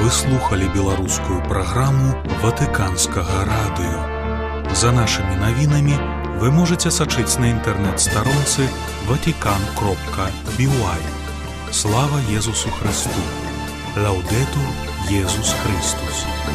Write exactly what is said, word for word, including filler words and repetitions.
Вы слухали беларускую праграму Ватыканскага радыё. За нашымі навінамі вы можаце сачыць на інтэрнэт-старонцы ватикан кропка би уай. Слава Езусу Христу! Лаўдетур Езус Христус!